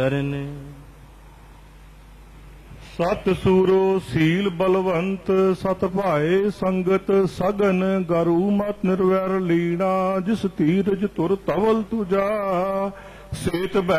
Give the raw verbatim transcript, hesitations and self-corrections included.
ਕਰਨ ਸਤ ਸੂਰੋ ਸੀਲ ਬਲਵੰਤ ਸਤ ਭਾਏ ਸੰਗਤ ਸਗਨ ਗਰੂ ਮਤ ਨਿਰਵੈਰ ਲੀਣਾ ਜਿਸ ਧੀਰਜ ਤੁਰ ਤਵਲ ਤੁਜਾ ਸੇਤ